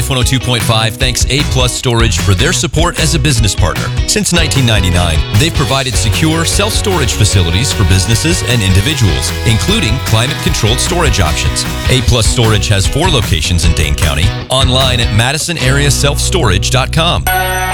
102.5 thanks A Plus Storage for their support as a business partner. Since 1999, they've provided secure self-storage facilities for businesses and individuals, including climate-controlled storage options. A Plus Storage has 4 locations in Dane County. Online at MadisonAreaSelfStorage.com.